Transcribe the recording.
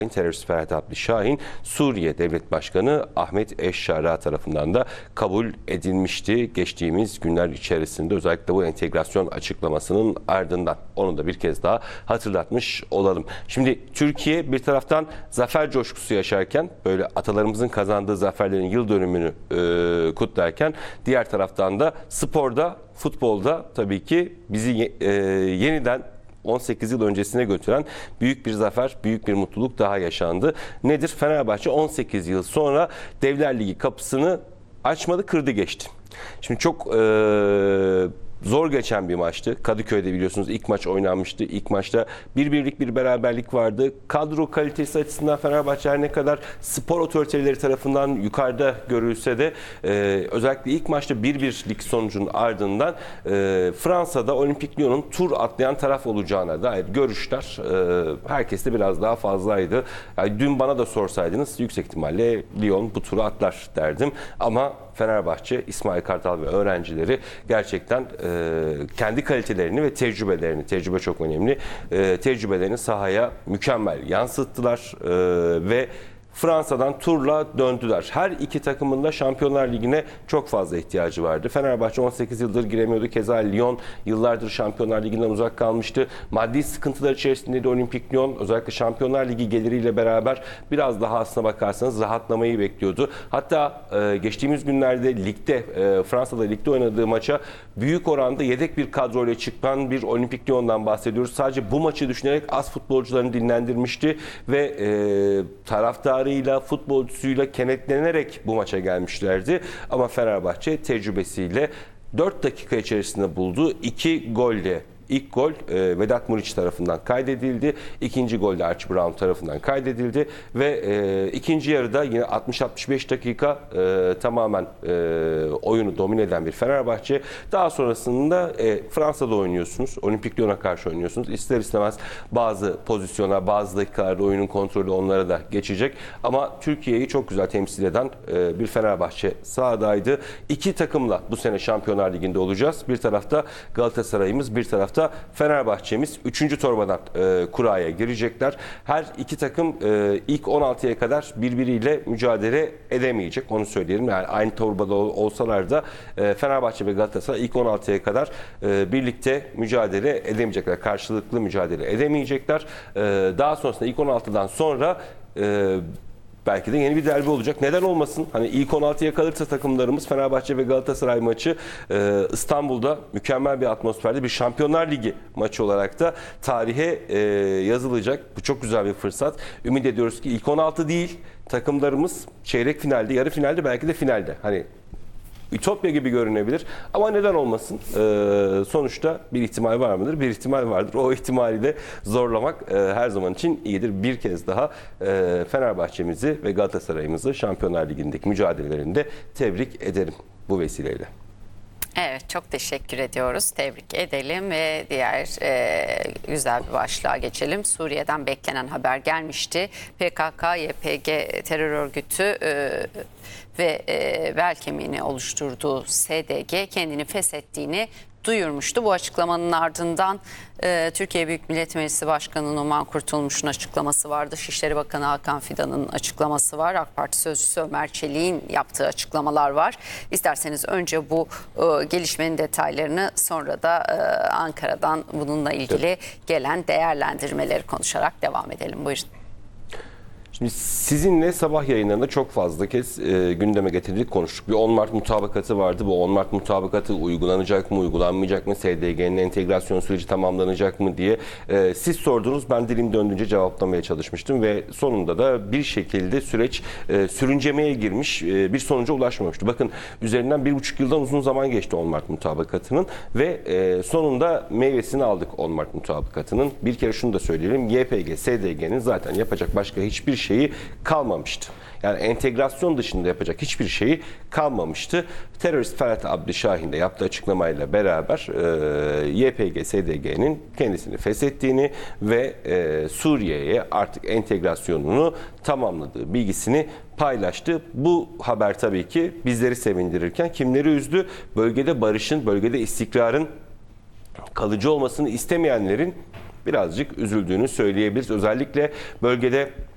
Terörist Ferhat Abdişahin, Suriye Devlet Başkanı Ahmet Eşşara tarafından da kabul edilmişti geçtiğimiz günler içerisinde, özellikle bu entegrasyon açıklamasının ardından. Onu da bir kez daha hatırlatmış olalım. Şimdi Türkiye bir taraftan zafer coşkusu yaşarken, böyle atalarımızın kazandığı zaferlerin yıl dönümünü kutlarken, diğer taraftan da sporda, futbolda tabii ki bizi yeniden 18 yıl öncesine götüren büyük bir zafer, büyük bir mutluluk daha yaşandı. Nedir? Fenerbahçe 18 yıl sonra Devler Ligi kapısını açmadı, kırdı geçti. Şimdi çok zor geçen bir maçtı. Kadıköy'de biliyorsunuz ilk maç oynanmıştı. İlk maçta bir birlik bir beraberlik vardı. Kadro kalitesi açısından Fenerbahçe her ne kadar spor otoriteleri tarafından yukarıda görülse de özellikle ilk maçta 1-1'lik sonucun ardından Fransa'da Olympique Lyon'un tur atlayan taraf olacağına dair görüşler herkeste biraz daha fazlaydı. Yani dün bana da sorsaydınız yüksek ihtimalle Lyon bu turu atlar derdim. Ama Fenerbahçe, İsmail Kartal ve öğrencileri gerçekten kendi kalitelerini ve tecrübelerini, tecrübe çok önemli, tecrübelerini sahaya mükemmel yansıttılar ve Fransa'dan turla döndüler. Her iki takımın da Şampiyonlar Ligi'ne çok fazla ihtiyacı vardı. Fenerbahçe 18 yıldır giremiyordu. Keza Lyon yıllardır Şampiyonlar Ligi'nden uzak kalmıştı. Maddi sıkıntılar içerisindeydi Olympique Lyon. Özellikle Şampiyonlar Ligi geliriyle beraber biraz daha aslına bakarsanız rahatlamayı bekliyordu. Hatta geçtiğimiz günlerde ligde, Fransa'da ligde oynadığı maça büyük oranda yedek bir kadroyla çıkan bir Olympique Lyon'dan bahsediyoruz. Sadece bu maçı düşünerek az futbolcularını dinlendirmişti ve taraftarıyla, futbolcusuyla kenetlenerek bu maça gelmişlerdi. Ama Fenerbahçe tecrübesiyle 4 dakika içerisinde bulduğu 2 golle, İlk gol Vedat Muriç tarafından kaydedildi. İkinci gol de Archie Brown tarafından kaydedildi. Ve ikinci yarıda yine 60-65 dakika tamamen oyunu domine eden bir Fenerbahçe. Daha sonrasında Fransa'da oynuyorsunuz. Olympique Lyon'a karşı oynuyorsunuz. İster istemez bazı pozisyonlar, bazı dakikalarda oyunun kontrolü onlara da geçecek. Ama Türkiye'yi çok güzel temsil eden bir Fenerbahçe sahadaydı. İki takımla bu sene Şampiyonlar Ligi'nde olacağız. Bir tarafta Galatasaray'ımız, bir tarafta Fenerbahçe'miz 3. torbadan kuraya girecekler. Her iki takım ilk 16'ya kadar birbiriyle mücadele edemeyecek. Onu söyleyelim. Yani aynı torbada olsalar da Fenerbahçe ve Galatasaray ilk 16'ya kadar birlikte mücadele edemeyecekler. Karşılıklı mücadele edemeyecekler. Daha sonrasında ilk 16'dan sonra belki de yeni bir derbi olacak. Neden olmasın? Hani ilk 16'ya kalırsa takımlarımız, Fenerbahçe ve Galatasaray maçı İstanbul'da mükemmel bir atmosferde bir Şampiyonlar Ligi maçı olarak da tarihe yazılacak. Bu çok güzel bir fırsat. Ümit ediyoruz ki ilk 16 değil, takımlarımız çeyrek finalde, yarı finalde, belki de finalde. Hani ütopya gibi görünebilir ama neden olmasın? Sonuçta bir ihtimal var mıdır? Bir ihtimal vardır. O ihtimali de zorlamak her zaman için iyidir. Bir kez daha Fenerbahçe'mizi ve Galatasaray'ımızı Şampiyonlar Ligi'ndeki mücadelelerinde tebrik ederim bu vesileyle. Evet, çok teşekkür ediyoruz. Tebrik edelim ve diğer güzel bir başlığa geçelim. Suriye'den beklenen haber gelmişti. PKK-YPG terör örgütü ve bel kemiğini oluşturduğu SDG kendini feshettiğini duyurmuştu. Bu açıklamanın ardından Türkiye Büyük Millet Meclisi Başkanı Numan Kurtulmuş'un açıklaması var. Dışişleri Bakanı Hakan Fidan'ın açıklaması var. AK Parti Sözcüsü Ömer Çelik'in yaptığı açıklamalar var. İsterseniz önce bu gelişmenin detaylarını, sonra da Ankara'dan bununla ilgili gelen değerlendirmeleri konuşarak devam edelim. Buyurun. Şimdi sizinle sabah yayınlarında çok fazla kez gündeme getirdik, konuştuk. Bir 10 Mart mutabakatı vardı. Bu 10 Mart mutabakatı uygulanacak mı, uygulanmayacak mı, SDG'nin entegrasyon süreci tamamlanacak mı diye siz sordunuz. Ben dilim döndüğünce cevaplamaya çalışmıştım ve sonunda da bir şekilde süreç sürüncemeye girmiş, bir sonuca ulaşmamıştı. Bakın, üzerinden 1,5 yıldan uzun zaman geçti 10 Mart mutabakatının ve sonunda meyvesini aldık 10 Mart mutabakatının. Bir kere şunu da söyleyelim. YPG, SDG'nin zaten yapacak başka hiçbir şeyi kalmamıştı. Yani entegrasyon dışında yapacak hiçbir şeyi kalmamıştı. Terörist Ferhat Abdişahin de yaptığı açıklamayla beraber YPG, SDG'nin kendisini feshettiğini ve Suriye'ye artık entegrasyonunu tamamladığı bilgisini paylaştı. Bu haber tabii ki bizleri sevindirirken kimleri üzdü? Bölgede barışın, bölgede istikrarın kalıcı olmasını istemeyenlerin birazcık üzüldüğünü söyleyebiliriz. Özellikle bölgede